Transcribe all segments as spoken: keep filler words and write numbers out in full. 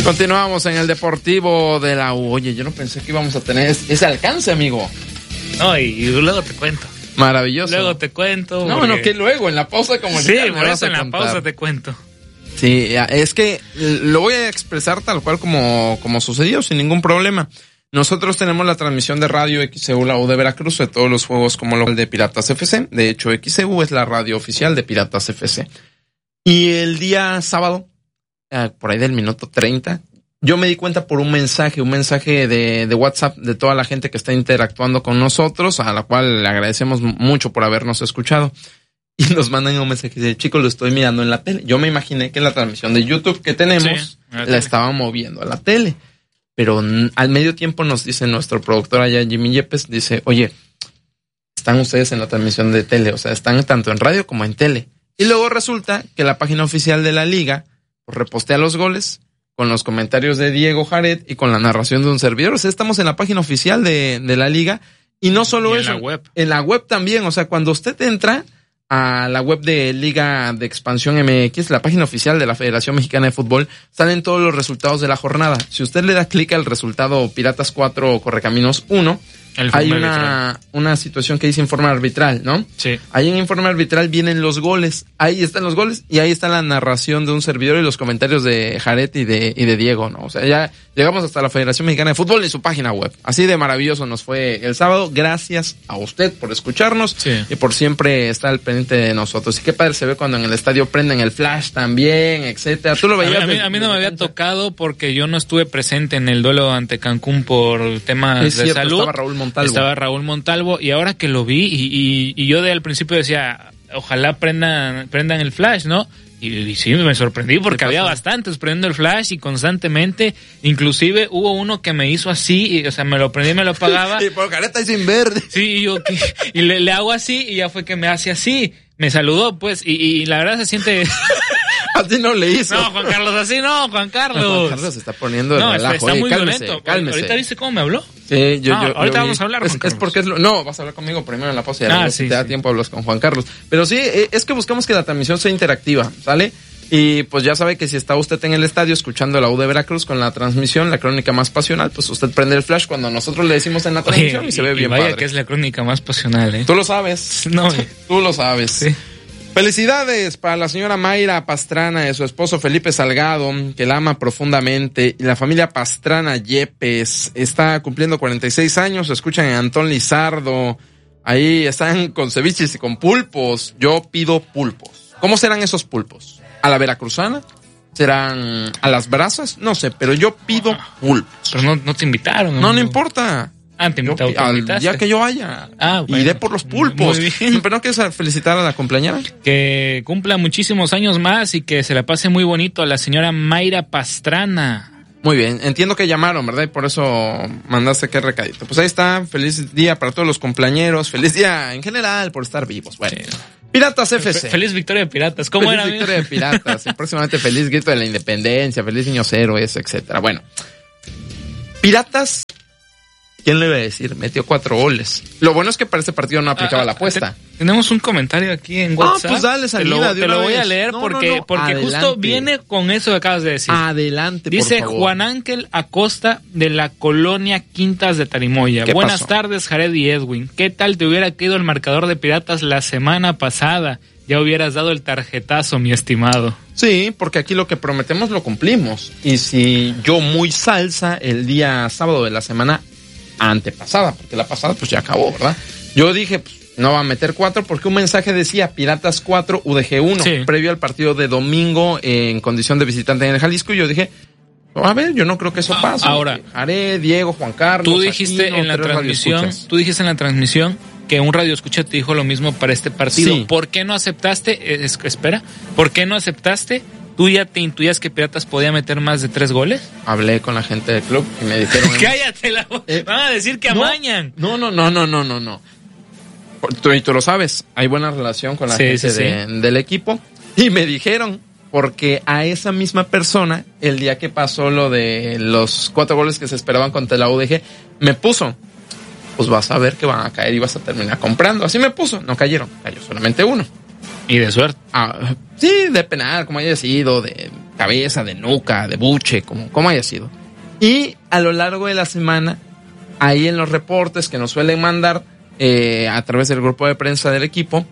Continuamos en el Deportivo de la U. Oye, yo no pensé que íbamos a tener ese alcance, amigo. No, y, y luego te cuento. Maravilloso. Luego te cuento. No, porque... no, que luego, en la pausa como sí, por eso en la contar. pausa te cuento. Sí, es que lo voy a expresar tal cual como, como sucedió, sin ningún problema. Nosotros tenemos la transmisión de radio X C U, la U de Veracruz, de todos los juegos como local de Piratas F C. De hecho, X C U es la radio oficial de Piratas F C. Y el día sábado, eh, por ahí del minuto treinta, yo me di cuenta por un mensaje, un mensaje de, de WhatsApp de toda la gente que está interactuando con nosotros, a la cual le agradecemos mucho por habernos escuchado. Y nos mandan un mensaje de, chicos, lo estoy mirando en la tele. Yo me imaginé que la transmisión de YouTube que tenemos sí, la, la estaban moviendo a la tele. Pero n- al medio tiempo nos dice nuestro productor allá, Jimmy Yepes, dice, oye, están ustedes en la transmisión de tele, o sea, están tanto en radio como en tele. Y luego resulta que la página oficial de la liga pues, repostea los goles con los comentarios de Diego Jared y con la narración de un servidor. O sea, estamos en la página oficial de, de la liga. Y no solo y eso, en la web. En la web también. O sea, cuando usted entra a la web de Liga de Expansión M X, la página oficial de la Federación Mexicana de Fútbol, salen todos los resultados de la jornada. Si usted le da clic al resultado Piratas cuatro o Correcaminos uno, hay una, una situación que dice informe arbitral, ¿no? Sí. Ahí en informe arbitral vienen los goles. Ahí están los goles y ahí está la narración de un servidor y los comentarios de Jared y de, y de Diego, ¿no? O sea, ya llegamos hasta la Federación Mexicana de Fútbol y su página web. Así de maravilloso nos fue el sábado. Gracias a usted por escucharnos sí. y por siempre estar al pendiente de nosotros. Y qué padre se ve cuando en el estadio prenden el flash también, etcétera. Tú lo veías. A mí, a mí, a mí no me había tocado porque yo no estuve presente en el duelo ante Cancún por temas es de cierto, salud. Estaba Raúl Montalvo. Estaba Raúl Montalvo y ahora que lo vi y, y, y yo de al principio decía, ojalá prendan, prendan el flash, ¿no? Y, y sí, me sorprendí porque había bastantes prendiendo el flash y constantemente, inclusive hubo uno que me hizo así, y, o sea, me lo prendí y me lo apagaba. Y por careta y sin verde. Sí, y yo que, y le, le hago así y ya fue que me hace así. Me saludó, pues, y, y la verdad se siente... Así no le hizo. No, Juan Carlos, así no, Juan Carlos. No, Juan Carlos se está poniendo de no, relajo. Está, está Oye, muy cálmese, violento. Cálmese. ¿Ahorita viste cómo me habló? Sí, yo, no, yo ahorita yo vamos a hablar, es, Juan Carlos. Es porque es lo, no, vas a hablar conmigo primero en la pausa y ah, luego sí, si te da sí. tiempo hablas con Juan Carlos. Pero sí, es que buscamos que la transmisión sea interactiva, ¿sale? Y pues ya sabe que si está usted en el estadio escuchando la U de Veracruz con la transmisión, la crónica más pasional, pues usted prende el flash cuando nosotros le decimos en la transmisión. Oye, y se ve y bien vaya padre. Que es la crónica más pasional, ¿eh? Tú lo sabes. No, tú lo sabes. Sí. Felicidades para la señora Mayra Pastrana y su esposo Felipe Salgado, que la ama profundamente, y la familia Pastrana Yepes. Está cumpliendo cuarenta y seis años, escuchan a Antón Lizardo, ahí están con ceviches y con pulpos. Yo pido pulpos. ¿Cómo serán esos pulpos? ¿A la veracruzana? ¿Serán a las brasas? No sé, pero yo pido pulpos. Pero no, no te invitaron. No, no, no importa. Ah, te invitaron. Al día que yo vaya. Ah, bueno. Iré por los pulpos. Muy bien. ¿Pero no quieres felicitar a la cumpleañera? Que cumpla muchísimos años más y que se la pase muy bonito a la señora Mayra Pastrana. Muy bien, entiendo que llamaron, ¿verdad? Y por eso mandaste aquel recadito. Pues ahí está, feliz día para todos los cumpleañeros, feliz día en general por estar vivos. Bueno, sí. Piratas F C. Feliz victoria de Piratas, ¿cómo feliz era? Feliz victoria de Piratas, y próximamente feliz grito de la independencia, feliz niños héroes, etcétera. Bueno, Piratas, ¿quién le iba a decir? Metió cuatro goles. Lo bueno es que para este partido no aplicaba ah, la apuesta. Te, tenemos un comentario aquí en WhatsApp. Ah, pues dale salida. Te lo, de te una lo voy vez. a leer no, porque, no, no. porque justo viene con eso que acabas de decir. Adelante, Dice por favor. Juan Ángel Acosta de la colonia Quintas de Tarimoya. Buenas pasó? tardes, Jared y Edwin. ¿Qué tal te hubiera caído el marcador de Piratas la semana pasada? Ya hubieras dado el tarjetazo, mi estimado. Sí, porque aquí lo que prometemos lo cumplimos. Y si yo muy salsa el día sábado de la semana antepasada, porque la pasada pues ya acabó, ¿verdad? Yo dije, pues no va a meter cuatro porque un mensaje decía Piratas cuatro, U D G uno, sí. Previo al partido de domingo en condición de visitante en el Jalisco. Y yo dije, a ver, yo no creo que eso pase. Ahora, Jared, Diego, Juan Carlos. Tú dijiste Aquino, en la transmisión, tú dijiste en la transmisión que un radio escucha te dijo lo mismo para este partido. Sí. ¿Por qué no aceptaste? Es, espera, ¿por qué no aceptaste? ¿Tú ya te intuías que Piratas podía meter más de tres goles? Hablé con la gente del club y me dijeron... ¡Cállate! La... Eh, van a decir que no, amañan. No, no, no, no, no, no, no. Tú, y tú lo sabes, hay buena relación con la sí, gente sí, de, sí. del equipo. Y me dijeron, porque a esa misma persona, el día que pasó lo de los cuatro goles que se esperaban contra la U D G, me puso... Pues vas a ver que van a caer y vas a terminar comprando. Así me puso. No cayeron, cayó solamente uno. Y de suerte. Ah, sí, de penal, como haya sido, de cabeza, de nuca, de buche, como, como haya sido. Y a lo largo de la semana, ahí en los reportes que nos suelen mandar eh, a través del grupo de prensa del equipo,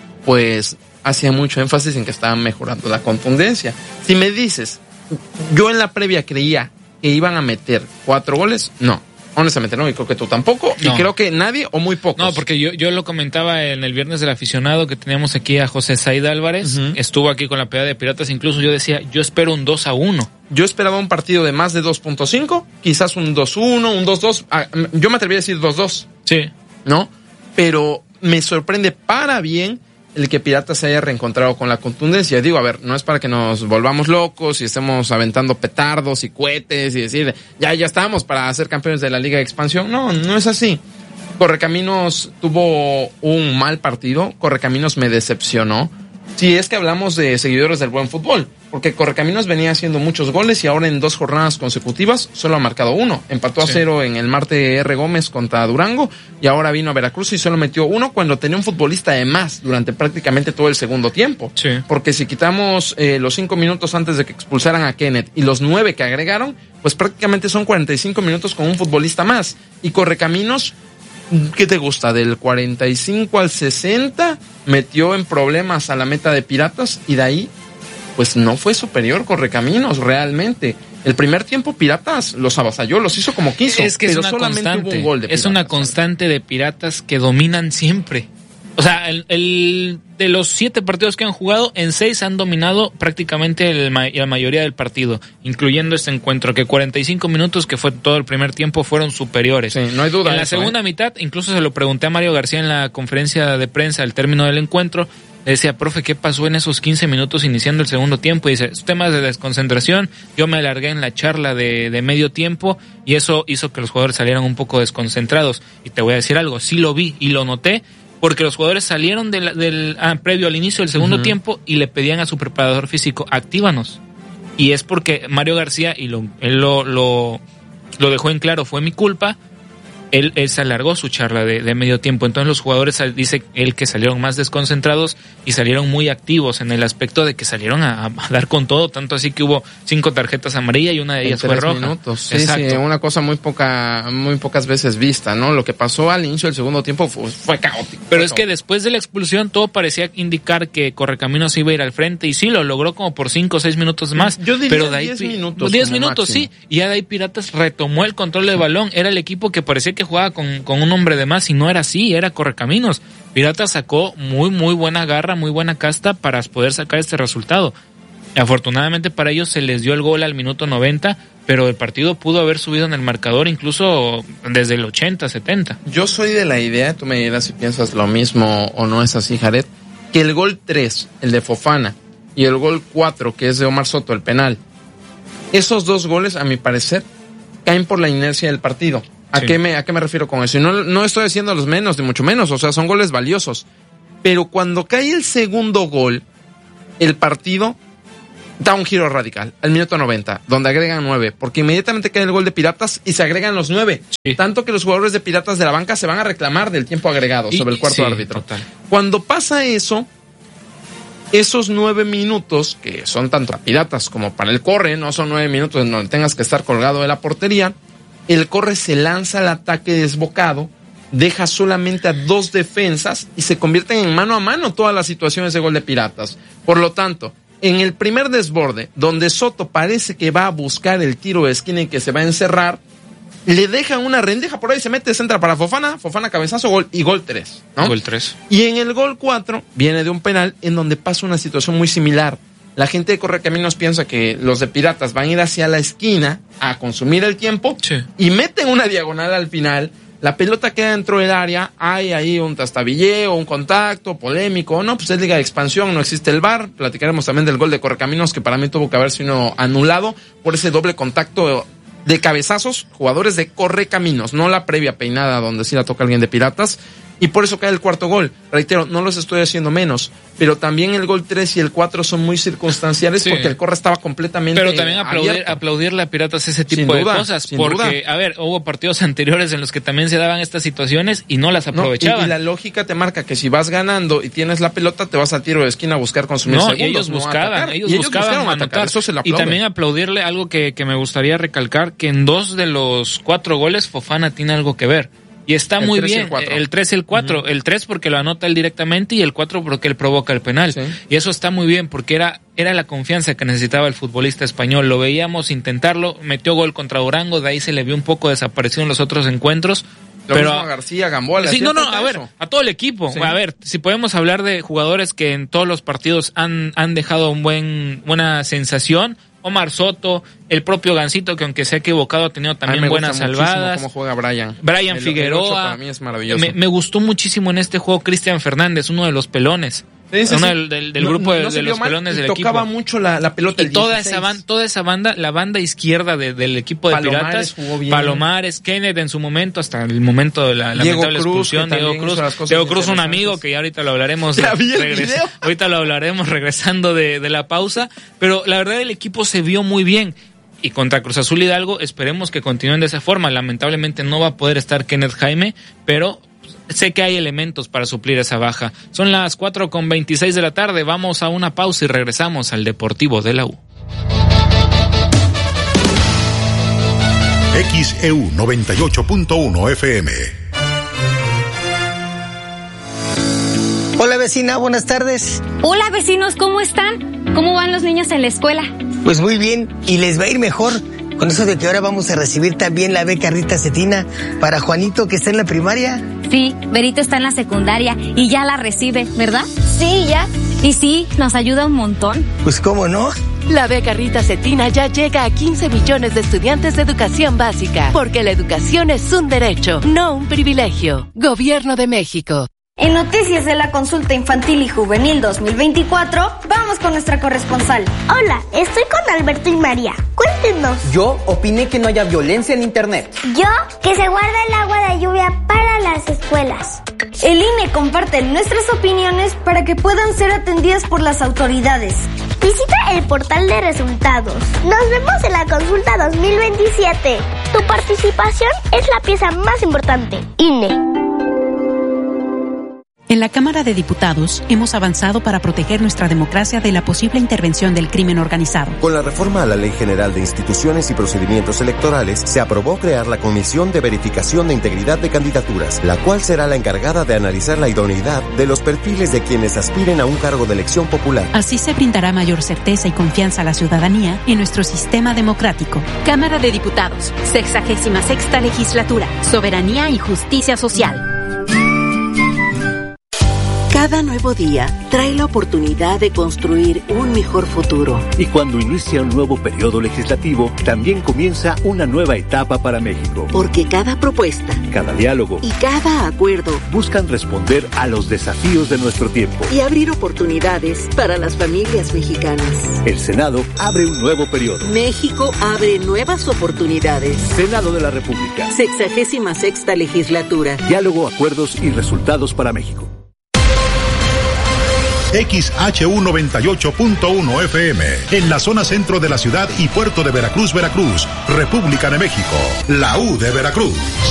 pues hacía mucho énfasis en que estaban mejorando la contundencia. Si me dices, yo en la previa creía que iban a meter cuatro goles, no. Honestamente no, y creo que tú tampoco, no. Y creo que nadie o muy pocos. No, porque yo, yo lo comentaba en el viernes del aficionado que teníamos aquí a José Said Álvarez, uh-huh. Estuvo aquí con la pelea de Piratas, incluso yo decía, yo espero un dos a uno. Yo esperaba un partido de más de dos punto cinco, quizás un dos uno, un dos dos, yo me atreví a decir dos dos. Sí. ¿No? Pero me sorprende para bien el que Piratas se haya reencontrado con la contundencia. Digo, a ver, no es para que nos volvamos locos y estemos aventando petardos y cohetes y decir, ya, ya estamos para ser campeones de la Liga de Expansión. No, no es así. Correcaminos tuvo un mal partido. Correcaminos me decepcionó. Si es que hablamos de seguidores del buen fútbol, porque Correcaminos venía haciendo muchos goles y ahora en dos jornadas consecutivas solo ha marcado uno. Empató a sí. cero en el Marte R. Gómez contra Durango y ahora vino a Veracruz y solo metió uno cuando tenía un futbolista de más durante prácticamente todo el segundo tiempo. Sí. Porque si quitamos eh, los cinco minutos antes de que expulsaran a Kenneth y los nueve que agregaron, pues prácticamente son cuarenta y cinco minutos con un futbolista más. Y Correcaminos, ¿qué te gusta? Del cuarenta y cinco al sesenta metió en problemas a la meta de Piratas y de ahí pues no fue superior Correcaminos realmente. El primer tiempo Piratas los avasalló, los hizo como quiso, es que pero es una solamente constante, hubo un gol de Piratas. Es una constante de Piratas que dominan siempre. O sea, el, el de los siete partidos que han jugado, en seis han dominado prácticamente el, la mayoría del partido, incluyendo este encuentro, que cuarenta y cinco minutos, que fue todo el primer tiempo, fueron superiores. Sí, no hay duda. En la eso, segunda ¿eh? mitad, incluso se lo pregunté a Mario García en la conferencia de prensa al término del encuentro, le decía, profe, ¿qué pasó en esos quince minutos iniciando el segundo tiempo? Y dice, temas de desconcentración, yo me alargué en la charla de, de medio tiempo y eso hizo que los jugadores salieran un poco desconcentrados. Y te voy a decir algo, sí lo vi y lo noté, porque los jugadores salieron del, del ah, previo al inicio del segundo uh-huh. tiempo y le pedían a su preparador físico, actívanos. Y es porque Mario García, y lo, él lo, lo, lo dejó en claro, fue mi culpa, él, él se alargó su charla de, de medio tiempo. Entonces los jugadores, dice él, que salieron más desconcentrados y salieron muy activos en el aspecto de que salieron a, a dar con todo, tanto así que hubo cinco tarjetas amarillas y una de ellas fue roja. Minutos. Sí, Exacto. sí, una cosa muy poca, muy pocas veces vista, ¿no? Lo que pasó al inicio del segundo tiempo fue, fue caótico. Pero fue es que después de la expulsión todo parecía indicar que Correcaminos iba a ir al frente y sí, lo logró como por cinco o seis minutos más. Yo diría pero de ahí diez minutos. diez minutos, máximo. Sí. Y ya de ahí Piratas retomó el control del balón. Era el equipo que parecía que jugaba con, con un hombre de más y no era así, era Correcaminos. Piratas sacó muy, muy buena garra, muy buena casta para poder sacar este resultado. Afortunadamente para ellos se les dio el gol al minuto noventa, pero el partido pudo haber subido en el marcador incluso desde el ochenta, setenta. Yo soy de la idea, tú me dirás si piensas lo mismo o no es así, Jared, que el gol tres, el de Fofana, y el gol cuatro, que es de Omar Soto, el penal, esos dos goles, a mi parecer, caen por la inercia del partido. ¿A, sí. qué, me, ¿A qué me refiero con eso? Y no, no estoy haciendo los menos, ni mucho menos, o sea, son goles valiosos. Pero cuando cae el segundo gol, el partido da un giro radical, al minuto noventa, donde agregan nueve, porque inmediatamente cae el gol de Piratas y se agregan los nueve. Sí. Tanto que los jugadores de Piratas de la banca se van a reclamar del tiempo agregado y, sobre el cuarto sí, árbitro. Total. Cuando pasa eso, esos nueve minutos, que son tanto para Piratas como para el Corre, no son nueve minutos en donde tengas que estar colgado de la portería, el Corre se lanza al ataque desbocado, deja solamente a dos defensas y se convierten en mano a mano todas las situaciones de gol de Piratas. Por lo tanto, en el primer desborde, donde Soto parece que va a buscar el tiro de esquina y que se va a encerrar, le dejan una rendeja por ahí, se mete, se entra para Fofana, Fofana cabezazo, gol y gol tres, ¿no? Gol tres. Y en el gol cuatro viene de un penal en donde pasa una situación muy similar. La gente de Correcaminos piensa que los de Piratas van a ir hacia la esquina a consumir el tiempo sí. y meten una diagonal al final. La pelota queda dentro del área, hay ahí un tastabilleo, un contacto polémico, no, pues es Liga de Expansión, no existe el V A R. Platicaremos también del gol de Correcaminos, que para mí tuvo que haber sido anulado por ese doble contacto de cabezazos, jugadores de Correcaminos, no la previa peinada donde sí la toca alguien de Piratas. Y por eso cae el cuarto gol. Reitero, no los estoy haciendo menos, pero también el gol tres y el cuatro son muy circunstanciales sí. porque el Corra estaba completamente Pero también aplaudir, aplaudirle a Piratas ese tipo sin duda, de cosas, sin porque, duda. a ver, hubo partidos anteriores en los que también se daban estas situaciones y no las aprovechaban. No, y, y la lógica te marca que si vas ganando y tienes la pelota, te vas al tiro de esquina a buscar consumir no, segundos. Y ellos no buscaban, ellos, y ellos buscaban anotar. Atacar, eso se le y también aplaudirle algo que, que me gustaría recalcar, que en dos de los cuatro goles Fofana tiene algo que ver. Y está el muy bien, el, el tres y el cuatro. Uh-huh. El tres porque lo anota él directamente y el cuatro porque él provoca el penal. Sí. Y eso está muy bien porque era, era la confianza que necesitaba el futbolista español. Lo veíamos intentarlo, metió gol contra Durango, de ahí se le vio un poco desaparecido en los otros encuentros. Lo pero mismo a García, Gamboa. Sí, no, no, a ver, a todo el equipo. Sí. A ver, si podemos hablar de jugadores que en todos los partidos han, han dejado un buen, buena sensación. Omar Soto, el propio Gansito, que aunque se ha equivocado ha tenido también buenas salvadas. Cómo juega Brian. Brian el, Figueroa. El para mí es maravilloso. Me, me gustó muchísimo en este juego Cristian Fernández, uno de los pelones. Sí, sí, uno sí. del, del, del no, grupo de, no de los mal, pelones del tocaba equipo. mucho la, la pelota. Y toda esa, banda, toda esa banda, la banda izquierda de, del equipo de Palomares Piratas, Palomares, Kenneth en su momento, hasta el momento de la Diego lamentable Cruz, expulsión, Diego Cruz, Diego Cruz, un amigo que ya ahorita lo hablaremos, regresa, ahorita lo hablaremos regresando de, de la pausa, pero la verdad el equipo se vio muy bien. Y contra Cruz Azul Hidalgo esperemos que continúen de esa forma. Lamentablemente no va a poder estar Kenneth Jaime, pero sé que hay elementos para suplir esa baja. Son las cuatro con veintiséis de la tarde, vamos a una pausa y regresamos al Deportivo de la U. X E U noventa y ocho punto uno F M. Hola vecina, buenas tardes. Hola vecinos, ¿cómo están? ¿Cómo van los niños en la escuela? Pues muy bien, y les va a ir mejor con eso de que ahora vamos a recibir también la beca Rita Cetina para Juanito que está en la primaria. Sí, Berito está en la secundaria y ya la recibe, ¿verdad? Sí, ya. Y sí, nos ayuda un montón. Pues cómo no. La beca Rita Cetina ya llega a quince millones de estudiantes de educación básica, porque la educación es un derecho, no un privilegio. Gobierno de México. En Noticias de la Consulta Infantil y Juvenil dos mil veinticuatro, vamos con nuestra corresponsal. Hola, estoy con Alberto y María. Cuéntenos. Yo opiné que no haya violencia en internet. Yo, que se guarda el agua de lluvia para las escuelas. El I N E comparte nuestras opiniones para que puedan ser atendidas por las autoridades. Visita el portal de resultados. Nos vemos en la consulta dos mil veintisiete. Tu participación es la pieza más importante. I N E. En la Cámara de Diputados hemos avanzado para proteger nuestra democracia de la posible intervención del crimen organizado. Con la reforma a la Ley General de Instituciones y Procedimientos Electorales, se aprobó crear la Comisión de Verificación de Integridad de Candidaturas, la cual será la encargada de analizar la idoneidad de los perfiles de quienes aspiren a un cargo de elección popular. Así se brindará mayor certeza y confianza a la ciudadanía en nuestro sistema democrático. Cámara de Diputados, sexagésima sexta legislatura, soberanía y justicia social. Cada nuevo día trae la oportunidad de construir un mejor futuro. Y cuando inicia un nuevo periodo legislativo, también comienza una nueva etapa para México. Porque cada propuesta, cada diálogo y cada acuerdo buscan responder a los desafíos de nuestro tiempo y abrir oportunidades para las familias mexicanas. El Senado abre un nuevo periodo. México abre nuevas oportunidades. Senado de la República. Sexagésima sexta legislatura. Diálogo, acuerdos y resultados para México. X H U noventa y ocho punto uno F M, en la zona centro de la ciudad y puerto de Veracruz, Veracruz, República de México, la U de Veracruz.